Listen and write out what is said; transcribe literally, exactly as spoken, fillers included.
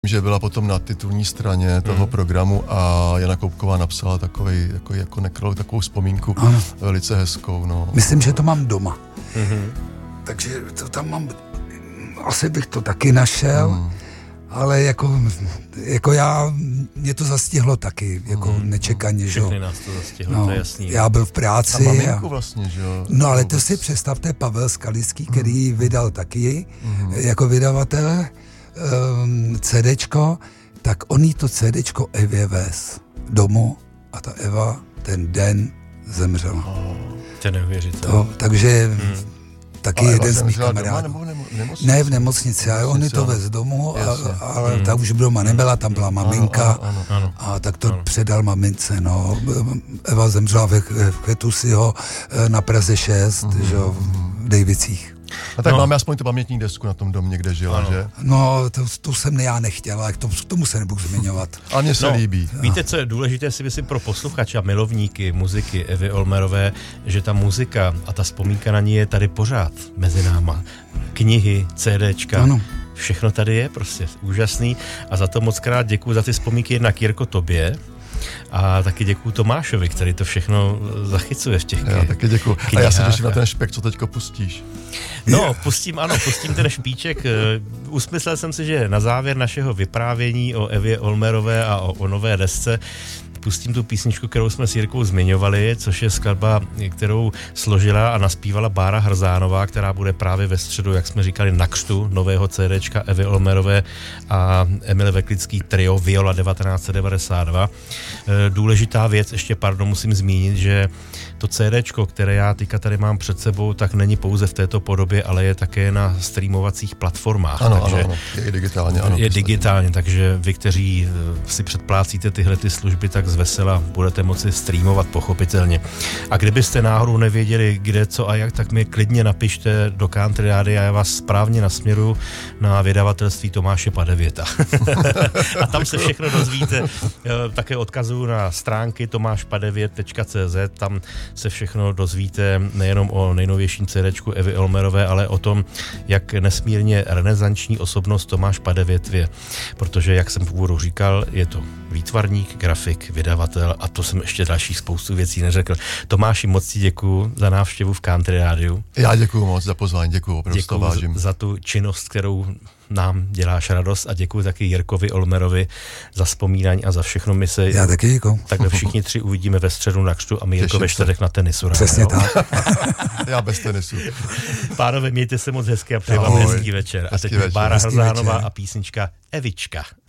Že byla potom na titulní straně toho mm. programu a Jana Koubková napsala takovej, jako, jako nekrolog, takovou vzpomínku, ano. Velice hezkou. No. Myslím, že to mám doma. Mm-hmm. Takže to tam mám, asi bych to taky našel, mm. ale jako, jako já, mě to zastihlo taky, jako mm. nečekaně, že jo. Všechny nás to zastihlo, no, to je jasný. Já byl v práci. A maminku vlastně, že jo. No ale to si představte, Pavel Skalický, mm. který vydal taky, mm. jako vydavatel, Um, CDčko, tak on jí to CDčko Evě vez domů a ta Eva ten den zemřela. Oh, to je neuvěřitelné. Takže hmm. taky ale jeden z mých kamarádů. Nebo v ne v nemocnici, ale on ji to vez domů, a, ale hmm. ta už doma nebyla, tam byla maminka ano, ano, ano. a tak to ano. předal mamince. No. Eva zemřela ve, v Květusiho na Praze šest, hmm. že jo, v Dejvicích. A tak no. máme aspoň tu pamětní desku na tom domě, kde žila, ano. že? No, to, to jsem já nechtěl, ale to, tomu se nebudu zmiňovat. Ale mně se no, líbí. Víte, co je důležité, si myslím pro posluchače a milovníky muziky Evy Olmerové, že ta muzika a ta vzpomínka na ní je tady pořád mezi náma. Knihy, CDčka, ano. Všechno tady je prostě úžasný a za to moc krát děkuju za ty vzpomínky jednak Jirko tobě, a taky děkuju Tomášovi, který to všechno zachycuje v těch Já taky děkuju. A já se těším na ten špek, co teďko pustíš. No, pustím, ano, pustím ten špíček. Usmyslel jsem si, že na závěr našeho vyprávění o Evě Olmerové a o, o nové desce pustím tu písničku, kterou jsme s Jirkou zmiňovali, což je skladba, kterou složila a naspívala Bára Hrzánová, která bude právě ve středu, jak jsme říkali, na křtu nového CDčka Evy Olmerové a Emil Veklický trio Viola devatenáct set devadesát dva. Důležitá věc, ještě pardon, musím zmínit, že to CDčko, které já teďka tady mám před sebou, tak není pouze v této podobě, ale je také na streamovacích platformách. Ano, takže ano, ano. Je i digitálně. Ano, je digitálně, takže vy, kteří si předplácíte tyhle ty služby, tak zvesela budete moci streamovat pochopitelně. A kdybyste náhodou nevěděli, kde, co a jak, tak mi klidně napište do Country Rádia a já vás správně nasměruju na vydavatelství Tomáše Padevěta. A tam se všechno dozvíte. Také odkazuju na stránky tomáš padevět tečka cé zet, tam se všechno dozvíte nejenom o nejnovějším CDčku Evy Olmerové, ale o tom, jak nesmírně renesanční osobnost Tomáš Padevět je. Protože, jak jsem v úvodu říkal, je to výtvarník, grafik, vydavatel a to jsem ještě dalších spoustu věcí neřekl. Tomáši, moc ti děkuju za návštěvu v Country Rádiu. Já děkuju moc za pozvání, děkuju, opravdu to vážím. Za tu činnost, kterou nám děláš radost a děkuji taky Jirkovi Olmerovi za vzpomínání a za všechno. My se Já taky děkuju. Takhle všichni tři uvidíme ve středu na křtu a my Jirko ve čtvrtek na tenisu. Přesně tak. Já bez tenisu. Pánové, mějte se moc hezky a přeji vám hezký večer. A teď Bára Hrzánová a písnička Evička.